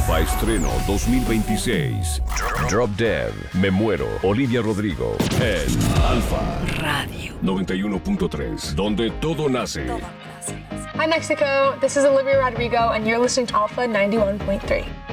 Alfa Estreno 2026. Drop Dead, Me Muero, Olivia Rodrigo. En Alfa Radio 91.3, donde todo nace. Hi Mexico, this is Olivia Rodrigo and you're listening to Alpha 91.3.